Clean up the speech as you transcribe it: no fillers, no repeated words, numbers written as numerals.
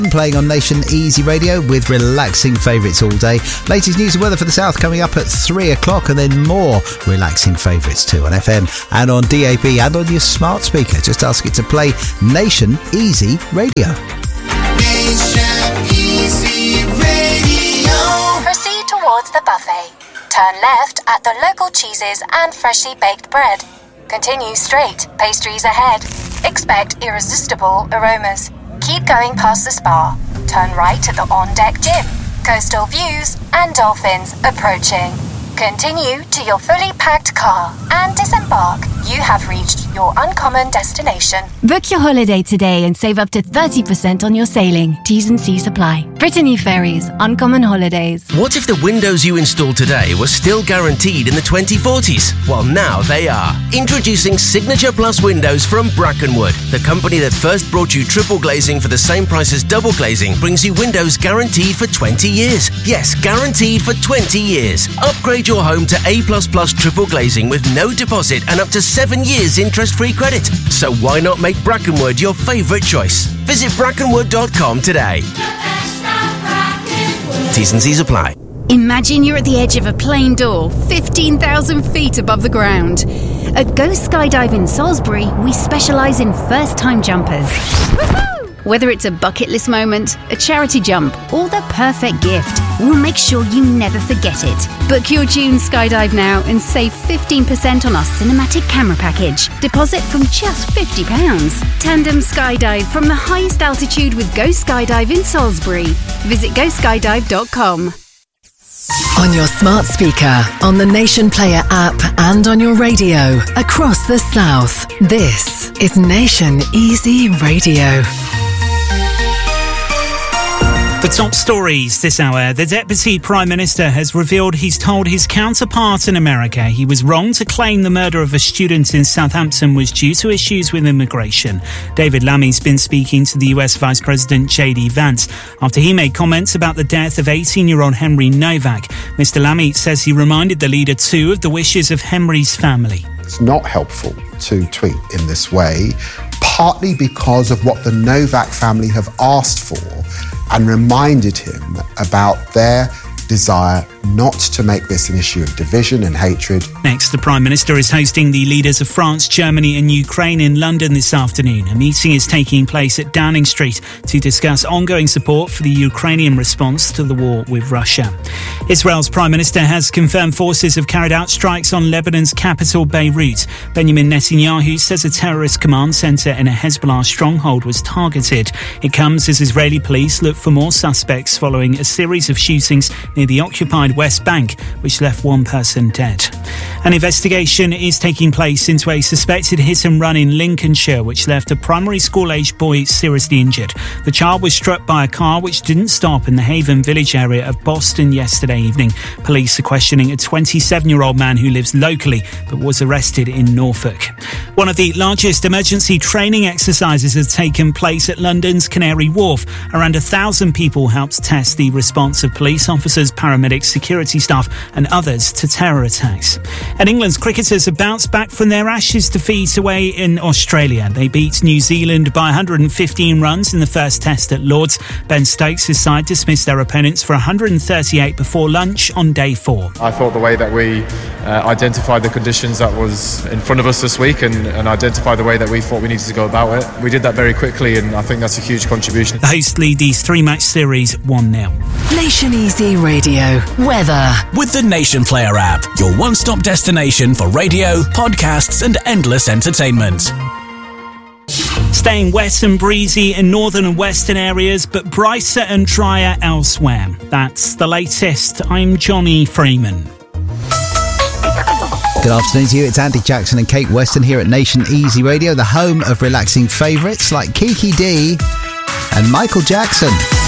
playing on Nation Easy Radio with relaxing favourites all day. Latest news and weather for the south coming up at 3 o'clock, and then more relaxing favourites too on FM and on DAB and on your smart speaker. Just ask it to play Nation Easy Radio. Nation Easy Radio. Proceed towards the buffet. Turn left at the local cheeses and freshly baked bread. Continue straight, pastries ahead. Expect irresistible aromas. Keep going past the spa. Turn right at the on-deck gym. Coastal views and dolphins approaching. Continue to your fully packed car and disembark. You have reached your uncommon destination. Book your holiday today and save up to 30% on your sailing. T's and C's apply. Brittany Ferries, Uncommon Holidays. What if the windows you install today were still guaranteed in the 2040s? Well, now they are. Introducing Signature Plus Windows from Brackenwood. The company that first brought you triple glazing for the same price as double glazing brings you windows guaranteed for 20 years. Yes, guaranteed for 20 years. Upgrade your home to A++ triple glazing with no deposit and up to 7 years interest-free credit. So why not make Brackenwood your favourite choice? Visit brackenwood.com today. T's and C's apply. Imagine you're at the edge of a plane door, 15,000 feet above the ground. At Go Skydive in Salisbury, we specialise in first-time jumpers. Whether it's a bucket list moment, a charity jump, or the perfect gift, we'll make sure you never forget it. Book your June skydive now and save 15% on our cinematic camera package. Deposit from just £50. Tandem skydive from the highest altitude with Go Skydive in Salisbury. Visit GoSkydive.com. On your smart speaker, on the Nation Player app, and on your radio across the south. This is Nation Easy Radio. The top stories this hour. The Deputy Prime Minister has revealed he's told his counterpart in America he was wrong to claim the murder of a student in Southampton was due to issues with immigration. David Lammy's been speaking to the US Vice President J.D. Vance after he made comments about the death of 18-year-old Henry Novak. Mr. Lammy says he reminded the leader too of the wishes of Henry's family. It's not helpful to tweet in this way, partly because of what the Novak family have asked for, and reminded him about their desire not to make this an issue of division and hatred. Next, the Prime Minister is hosting the leaders of France, Germany and Ukraine in London this afternoon. A meeting is taking place at Downing Street to discuss ongoing support for the Ukrainian response to the war with Russia. Israel's Prime Minister has confirmed forces have carried out strikes on Lebanon's capital, Beirut. Benjamin Netanyahu says a terrorist command centre in a Hezbollah stronghold was targeted. It comes as Israeli police look for more suspects following a series of shootings near the occupied West Bank, which left one person dead. An investigation is taking place into a suspected hit and run in Lincolnshire, which left a primary school-aged boy seriously injured. The child was struck by a car which didn't stop in the Haven Village area of Boston yesterday evening. Police are questioning a 27-year-old man who lives locally but was arrested in Norfolk. One of the largest emergency training exercises has taken place at London's Canary Wharf. Around 1,000 people helped test the response of police officers, paramedics, security staff and others to terror attacks. And England's cricketers have bounced back from their Ashes defeat away in Australia. They beat New Zealand by 115 runs in the first test at Lord's. Ben Stokes' side dismissed their opponents for 138 before lunch on day 4. I thought the way that we identified the conditions that was in front of us this week and identified the way that we thought we needed to go about it, we did that very quickly, and I think that's a huge contribution. The hosts lead the 3-match series 1-0. Nation Easy Radio. Weather. With the Nation Player app, your one-stop destination for radio, podcasts and endless entertainment. Staying wet and breezy in northern and western areas, but brighter and drier elsewhere. That's the latest. I'm Johnny Freeman. Good afternoon to you. It's Andy Jackson and Kate Weston here at Nation Easy Radio, the home of relaxing favourites like Kiki D and Michael Jackson.